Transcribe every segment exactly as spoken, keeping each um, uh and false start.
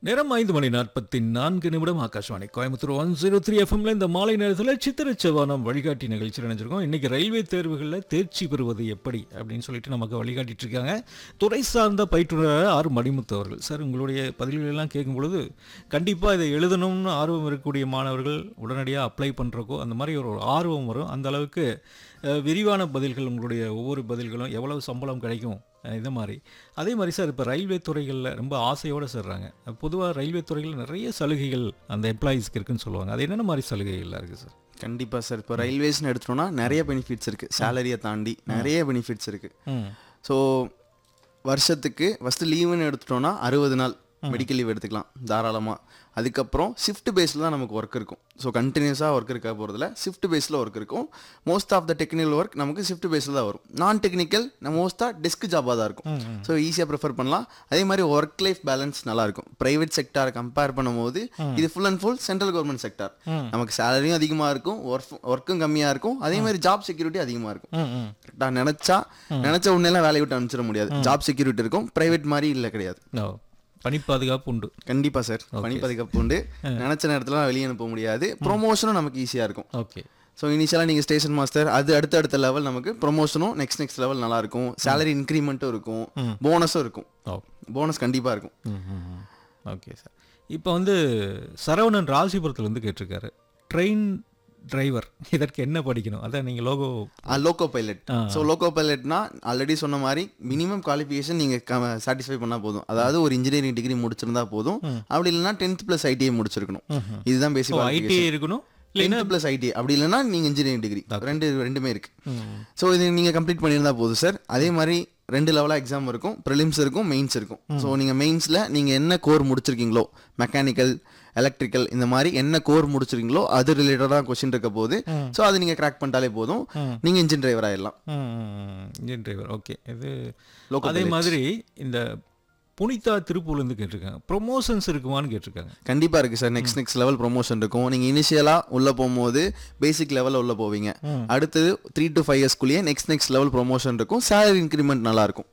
நேரம் ஐந்து மணி நாற்பத்தி நான்கு நிமிடம். Akashvani Coimbatore one zero three எஃப்எம்ல இந்த மாலை நேரத்தில் சித்திரச்சவானம் வழிகாட்டி நிகழ்ச்சி நினைச்சிருக்கோம். இன்னைக்கு ரயில்வே தேர்வுகளில் தேர்ச்சி பெறுவது எப்படி அப்படின்னு சொல்லிட்டு நமக்கு வழிகாட்டிட்டு இருக்காங்க துறை சார்ந்த பயிற்றுனர் ஆர் மணிமுத்து அவர்கள். சார், உங்களுடைய பதில்களெல்லாம் கேட்கும் பொழுது கண்டிப்பாக இதை எழுதணும்னு ஆர்வம் இருக்கக்கூடிய மாணவர்கள் உடனடியாக அப்ளை பண்ணுறக்கோ அந்த மாதிரி ஒரு ஆர்வம் வரும். அந்த அளவுக்கு விரிவான பதில்கள், உங்களுடைய ஒவ்வொரு பதில்களும் எவ்வளவு சம்பளம் கிடைக்கும் இதை மாதிரி. அதே மாதிரி சார், இப்போ ரயில்வே துறைகளில் ரொம்ப ஆசையோடு சேர்றாங்க. பொதுவாக ரயில்வே துறைகளில் நிறைய சலுகைகள் அந்த எம்ப்ளாயீஸ்க்கு இருக்குன்னு சொல்லுவாங்க. அது என்னென்ன மாதிரி சலுகைகள்லாம் இருக்குது சார்? கண்டிப்பாக சார், இப்போ ரயில்வேஸ்னு எடுத்துட்டோம்னா நிறைய பெனிஃபிட்ஸ் இருக்குது. சேலரியை தாண்டி நிறைய பெனிஃபிட்ஸ் இருக்குது. ஸோ வருஷத்துக்கு ஃபஸ்ட்டு லீவுன்னு எடுத்துட்டோம்னா அறுபது நாள் மெடிக்கல் லீவ் எடுத்துக்கலாம் தாராளமாக. அதுக்கப்புறம் ஷிஃப்ட் பேஸில் தான் நமக்கு ஒர்க் இருக்கும். ஸோ கண்டினியூஸாக ஒர்க் இருக்க போகிறதுல ஷிஃப்ட் பேஸில் ஒர்க் இருக்கும். Most of the technical work நமக்கு ஷிஃப்ட் பேஸில் தான் வரும். நான் டெக்னிக்கல் மோஸ்ட்டாக டெஸ்க் ஜாபாக தான் இருக்கும். ஸோ ஈஸியாக ப்ரிஃபர் பண்ணலாம். அதே மாதிரி ஒர்க் லைஃப் பேலன்ஸ் நல்லாயிருக்கும். ப்ரைவேட் செக்டாரை கம்பேர் பண்ணும்போது இது full and full central government sector. நமக்கு சேலரியும் அதிகமாக இருக்கும், ஒர்க் ஒர்க்கும் கம்மியாக இருக்கும். அதே மாதிரி ஜாப் செக்யூரிட்டி அதிகமாக இருக்கும். கரெக்டாக நினச்சா நினச்ச உடனேலாம் வேலையை விட்டு அனுப்பிச்சிட முடியாது. ஜாப் செக்யூரிட்டி இருக்கும். ப்ரைவேட் மாதிரி இல்லை, கிடையாது. பணி பாதுகாப்பு உண்டு. கண்டிப்பா சார், பணி பாதுகாப்பு உண்டு. நினைச்ச நேரத்துல வெளியே அனுப்ப முடியாது. ப்ரொமோஷனும் நமக்கு ஈஸியா இருக்கும். ஓகே. ஸோ இனிஷியலாக நீங்கள் ஸ்டேஷன் மாஸ்டர், அது அடுத்த அடுத்த லெவல் நமக்கு ப்ரொமோஷனும் நெக்ஸ்ட் நெக்ஸ்ட் லெவல் நல்லா இருக்கும். சேலரி இன்க்ரிமெண்ட்டும் இருக்கும், போனஸும் இருக்கும். போனஸ் கண்டிப்பாக இருக்கும். Okay sir. இப்போ வந்து சரவணன் ராசிபுரத்துலேருந்து கேட்டிருக்காரு, ட்ரெயின் டிரைவர் இதற்கு என்ன படிக்கணும்? அதான் நீங்கள் logo loco pilot. So logo பைலட்னா already சொன்ன மாதிரி மினிமம் குவாலிஃபிகேஷன் நீங்கள் சாட்டிஸ்ஃபை பண்ணால் போதும். அதாவது ஒரு இன்ஜினியரிங் டிகிரி முடிச்சிருந்தா போதும். அப்படி இல்லைன்னா டென்த் ப்ளஸ் ஐடிஐ முடிச்சிருக்கணும். இதுதான் பேசிக். ஐடிஐ இருக்கணும், டென்த் ப்ளஸ் ஐடி. அப்படி இல்லைன்னா நீங்கள் இன்ஜினியரிங் டிகிரி ரெண்டு ரெண்டுமே இருக்கு. ஸோ இது நீங்கள் கம்ப்ளீட் பண்ணியிருந்தா போதும் சார். அதே மாதிரி ரெண்டு லெவலாக எக்ஸாம் இருக்கும். ப்ரிலிம்ஸ் இருக்கும், மெயின்ஸ் இருக்கும். ஸோ நீங்கள் மெயின்ஸில் நீங்கள் என்ன கோர் முடிச்சிருக்கீங்களோ, மெக்கானிக்கல், எலக்ட்ரிக்கல், இந்த மாதிரி என்ன கோர் முடிச்சிருக்கீங்களோ அது ரிலேட்டடாக கொஸ்டின் இருக்க போது. ஸோ அது நீங்கள் கிராக் பண்ணிட்டாலே போதும், நீங்கள் இன்ஜின் டிரைவர் ஆகிடலாம். Engine driver. ஓகே. இது அதே மாதிரி இந்த புனிதா திருப்பூர்லேருந்து கேட்டிருக்காங்க, ப்ரொமோஷன்ஸ் இருக்குமான்னு கேட்டிருக்காங்க. கண்டிப்பாக இருக்குது sir. Next next level promotion இருக்கும். நீங்கள் இனிஷியலாக உள்ளே போகும்போது பேசிக் லெவலில் உள்ளே போவீங்க. அடுத்தது three to five இயர்ஸ்க்குள்ளேயே next next level promotion இருக்கும். சேலரி இன்க்ரிமெண்ட் நல்லாயிருக்கும்.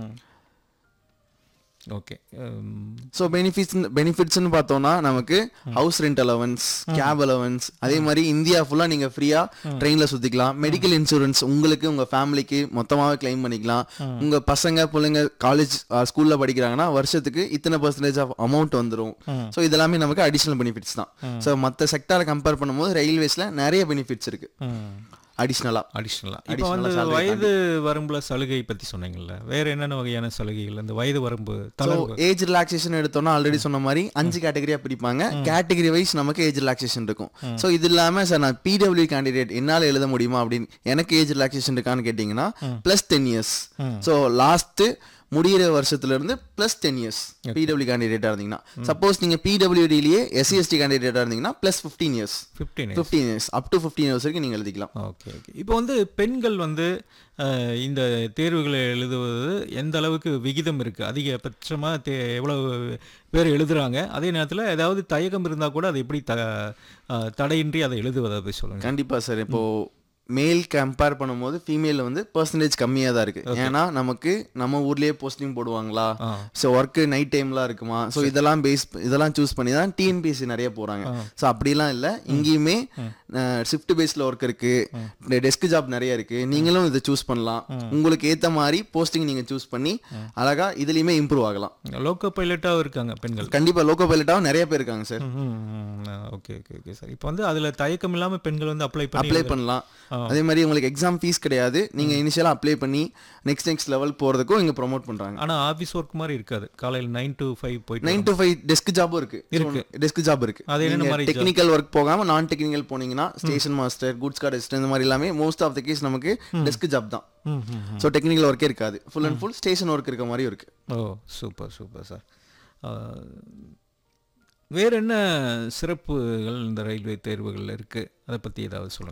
ஓகே. ஸோ பெனிஃபிட்ஸ் பெனிஃபிட்ஸ்னு பார்த்தோம்னா நமக்கு house rent allowance, gap allowance, அதே மாதிரி இந்தியா ஃபுல்லாக நீங்கள் ஃப்ரீயாக ட்ரெயினில் சுற்றிக்கலாம். மெடிக்கல் இன்சூரன்ஸ் உங்களுக்கு உங்கள் ஃபேமிலிக்கு மொத்தமாகவே கிளைம் பண்ணிக்கலாம். உங்கள் பசங்க பிள்ளைங்க காலேஜ் ஸ்கூலில் படிக்கிறாங்கன்னா வருஷத்துக்கு இத்தனை பர்சன்டேஜ் ஆஃப் அமௌண்ட் வந்துடும். ஸோ இதெல்லாமே நமக்கு அடிஷ்னல் பெனிஃபிட்ஸ் தான். ஸோ மற்ற செக்டாரை கம்பேர் பண்ணும்போது ரயில்வேஸில் நிறைய பெனிஃபிட்ஸ் இருக்குது அடிஷ்னலா. அடிஷ்னலா இப்போ வந்து வயது வரம்புல சலுகை பற்றி சொன்னீங்கல்ல, வேற என்னென்ன வகையான சலுகைகள் இந்த வயது வரம்பு? ஏஜ் ரிலாக்ஸேஷன் எடுத்தோம்னா ஆல்ரெடி சொன்ன மாதிரி அஞ்சு கேட்டகரியா பிரிப்பாங்க. கேட்டகரி வைஸ் நமக்கு ஏஜ் ரிலாக்ஸேஷன் இருக்கும். ஸோ இது இல்லாமல் சார் நான் பிடபிள்யூ கேண்டிடேட் என்னால் எழுத முடியுமா அப்படின்னு எனக்கு ஏஜ் ரிலாக்ஸேஷன் இருக்கான்னு கேட்டிங்கன்னா plus ten years. So last முடிகிற வருஷத்துல இருந்து பிளஸ் டென் இயர்ஸ் பிடபிள்யூ கேண்டிடேட்டா இருந்தீங்கன்னா. சப்போஸ் நீங்க பிடபிள்யூடிலேயே எஸ்சி எஸ்டி கேண்டிடேட்டா இருந்தீங்கன்னா plus fifteen years fifteen years up to fifteen years வரைக்கும் நீங்க எழுதிக்கலாம். Okay okay. இப்போ வந்து பெண்கள் வந்து இந்த தேர்வுகளை எழுதுவது எந்த அளவுக்கு விகிதம் இருக்கு? அதிகபட்சமாக தே எவ்வளவு பேர் எழுதுறாங்க? அதே நேரத்தில் ஏதாவது தயக்கம் இருந்தால் கூட அதை எப்படி த தடையின்றி அதை எழுதுவதை பற்றி சொல்லுங்க. கண்டிப்பா சார். இப்போ மேல் கம்பேர் பண்ணும்போது ஃபீமேல் வந்து பர்சன்டேஜ் கம்மியாக தான் இருக்குது. ஏன்னா நமக்கு நம்ம ஊர்லேயே போஸ்டிங் போடுவாங்களா, ஸோ ஒர்க்கு நைட் டைம்லாம் இருக்குமா, ஸோ இதெல்லாம் பேஸ் இதெல்லாம் சூஸ் பண்ணி தான் டிஎன்பிஎஸ்சி நிறைய போகிறாங்க. ஸோ அப்படிலாம் இல்லை, இங்கேயுமே ஷிஃப்ட் பேஸில் ஒர்க் இருக்குது, டெஸ்க் ஜாப் நிறைய இருக்குது. நீங்களும் இதை சூஸ் பண்ணலாம். உங்களுக்கு ஏற்ற மாதிரி போஸ்டிங் நீங்கள் சூஸ் பண்ணி அழகாக இதுலேயுமே இம்ப்ரூவ் ஆகலாம். லோக்கோ பைலட்டாகவும் இருக்காங்க பெண்கள். கண்டிப்பாக லோக்கோ பைலட்டாகவும் நிறைய பேர் இருக்காங்க sir. Okay okay okay sir. இப்போ வந்து அதில் தயக்கம் இல்லாமல் பெண்கள் வந்து அப்ளை அப்ளை பண்ணலாம். அதே மாதிரி உங்களுக்கு எக்ஸாம் ஃபீஸ் கிடையாது. நீங்க இனிஷியலா அப்ளை பண்ணி நெக்ஸ்ட் நெக்ஸ்ட் லெவல் போறதுக்கும் இங்க ப்ரோமோட் பண்றாங்க. ஆனா ஆபீஸ் ஒர்க் மாதிரி இருக்காது. காலையில நைன் டு ஃபைவ் போயிட்டு நைன் டு ஃபைவ் டெஸ்க் ஜாபும் இருக்கு. இருக்கு டெஸ்க் ஜாப் இருக்கு. அது என்ன மாதிரி டெக்னிக்கல் ஒர்க் போகாம நான் டெக்னிக்கல் போனீங்கன்னா station master, goods card assistant, இந்த மாதிரி எல்லாமே மோஸ்ட் ஆஃப் த கேஸ் நமக்கு டெஸ்க் ஜாப் தான். ஸோ டெக்னிக்கல் ஒர்க்கே இருக்காது. Full and full station work இருக்க மாதிரி இருக்கு. ஓ சூப்பர் சூப்பர் சார். வேற என்ன சிறப்புகள் இந்த ரயில்வே தேர்வுகளில் இருக்கு, அதை பற்றி ஏதாவது சொல்லுங்கள்.